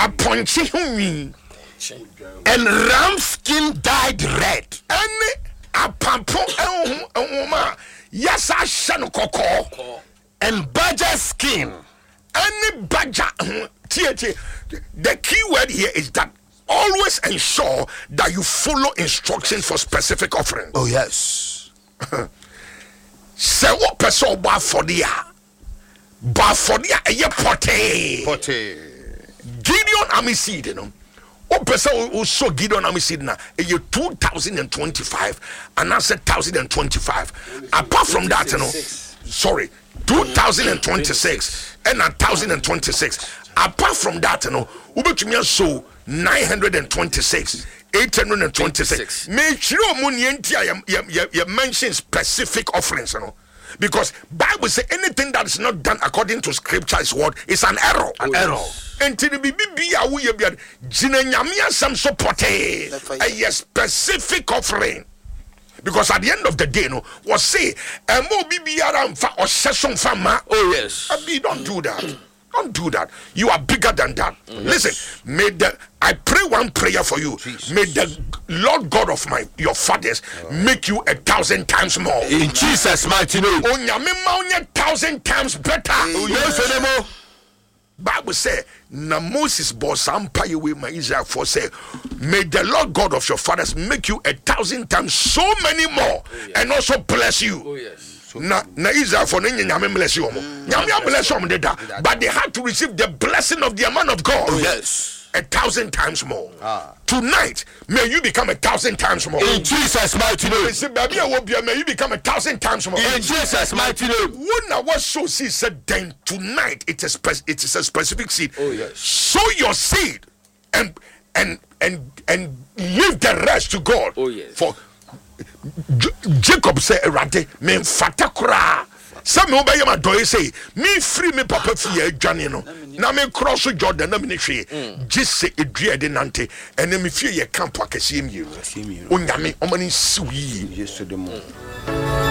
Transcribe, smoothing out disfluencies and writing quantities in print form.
appointed him, and ram skin dyed red. Any apampo yes I shan koko and badger skin. Any badger. The key word here is that always ensure that you follow instructions for specific offering. Oh yes. Say what person buy for the a pote. Gideon Amiseed, you know. What person who saw Gideon Amiseed now? A year 2025 and I said 1025. Apart from that, you know, sorry, 2026 and 1026. Apart from that, you know, Ubechimia so 926. 826. Make sure you mention specific offerings, you know, because Bible say anything that is not done according to Scripture is what is an error. An error. Until the BB away be Jinanyamia some support a specific offering. Because at the end of the day, no, was say a more BB or session fama. Oh yes. Don't do that. Don't do that. You are bigger than that. Listen, I pray one prayer for you. Jesus. May the Lord God of your fathers make you 1,000 times more. In Jesus' mighty name. 1,000 times better. Yes. Bible say, na Moses bosampa yewe ma Israel for say, may the Lord God of your fathers make you 1,000 times so many more, and also bless you. Oh yes. Na Israel for nyame bless you. Nyame bless you, but they had to receive the blessing of the man of God. Oh yes. 1,000 times more. Tonight, may you become 1,000 times more. In Jesus' mighty name. May you become 1,000 times more. In Jesus' mighty name. When I was so seed said, then tonight it is a specific seed. Oh yes. Sow your seed and leave the rest to God. Oh yes. For Jacob said, "Erade me fatakura." Some obey my doy say, "Me free me papa fi adwane no. Na me cross Jordan na me ne hwe. Just say edua de nante. Ene me fie ye camp akese mi. Onyame omani siwi. Yes to the moon.